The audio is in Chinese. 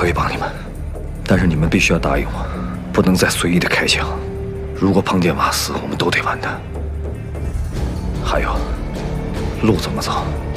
可以帮你们，但是你们必须要答应我，不能再随意的开枪。如果庞建瓦死，我们都得完蛋。还有，路怎么走？